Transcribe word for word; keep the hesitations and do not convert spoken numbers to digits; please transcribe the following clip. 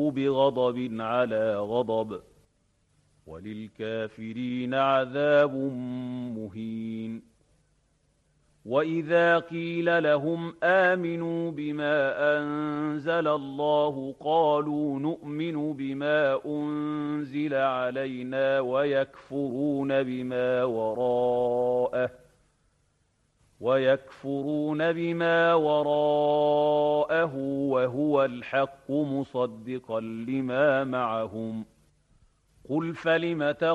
بغضب على غضب وللكافرين عذاب مهين. وإذا قيل لهم آمنوا بما أنزل الله قالوا نؤمن بما أنزل علينا ويكفرون بما وراءه ويكفرون بما وراءه وهو الحق مصدقا لما معهم. قل فلم